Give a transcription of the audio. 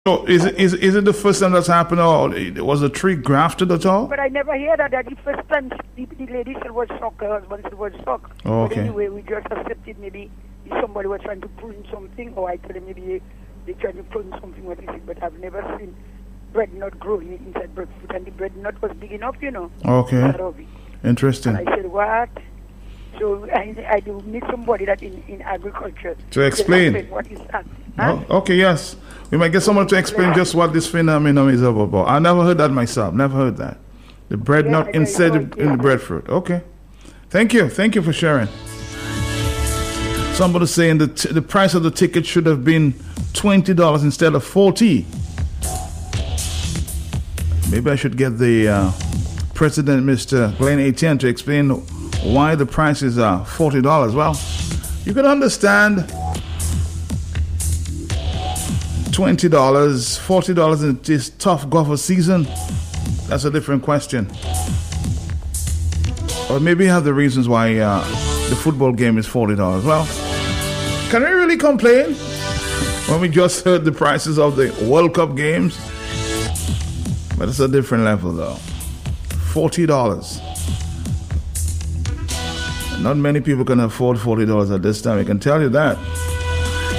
So is it the first time that's happened, or was the tree grafted at all? But I never hear that. That the first time the lady said was shock, her husband said was shock. Oh, but okay. anyway, we just accepted maybe if somebody was trying to prune something, or I told them maybe they trying to prune something, what is it? But I've never seen bread nut growing inside breadfruit, and the bread nut was big enough, Okay. Interesting. And I said, what? So I do need somebody that in agriculture to explain what is that. Huh? Oh, okay, yes. We might get someone to explain just what this phenomenon is about. I never heard that myself. Never heard that. The bread nut instead in the breadfruit. Okay. Thank you. Thank you for sharing. Somebody saying that the price of the ticket should have been $20 instead of $40. Maybe I should get the President, Mr. Glenn Etienne, to explain why the prices are $40. Well, you can understand $20, $40 in this tough golfer season. That's a different question. Or maybe you have the reasons why the football game is $40. Well, can we really complain when we just heard the prices of the World Cup games? But it's a different level though. $40. Not many people can afford $40 at this time, I can tell you that.